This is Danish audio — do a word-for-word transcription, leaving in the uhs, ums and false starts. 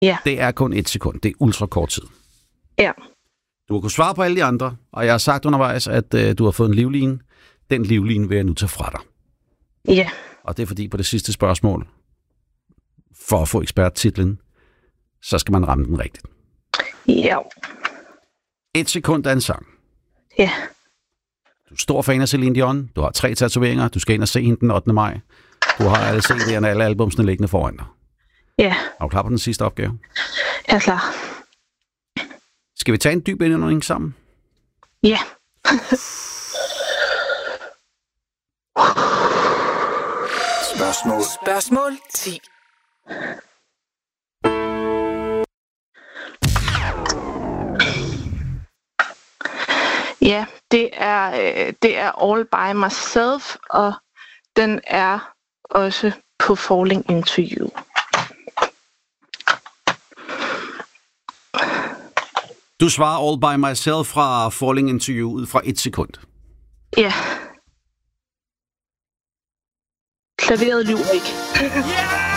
Ja. Det er kun et sekund. Det er ultra kort tid. Ja. Du har kunnet svare på alle de andre, og jeg har sagt undervejs, at øh, du har fået en livline. Den livline vil jeg nu tage fra dig. Ja. Og det er fordi på det sidste spørgsmål, for at få eksperttitlen, så skal man ramme den rigtigt. Ja. Et sekund af en sang. Ja. Du er stor fan af Celine Dion. Du har tre tatoveringer. Du skal ind og se hende den ottende maj. Du har alle C D'erne og alle albumsene liggende foran dig. Ja. Er du klar på den sidste opgave? Jeg er klar. Skal vi tage en dyb indånding sammen? Ja. Spørgsmål. Spørgsmål ti. Ja, det er, øh, det er All By Myself, og den er også på Falling Into You. Du svarer All By Myself fra Falling Into You ud fra et sekund. Ja. Klaveret lyver ikke. Yeah!